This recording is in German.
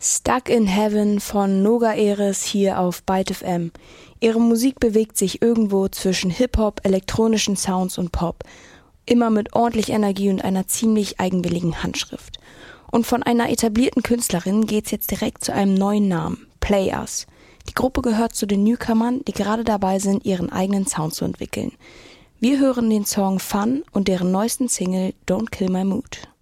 Stuck in Heaven von Noga Eres hier auf Byte FM. Ihre Musik bewegt sich irgendwo zwischen Hip-Hop, elektronischen Sounds und Pop. Immer mit ordentlich Energie und einer ziemlich eigenwilligen Handschrift. Und von einer etablierten Künstlerin geht's jetzt direkt zu einem neuen Namen, Play Us. Die Gruppe gehört zu den Newcomern, die gerade dabei sind, ihren eigenen Sound zu entwickeln. Wir hören den Song Fun und deren neuesten Single Don't Kill My Mood.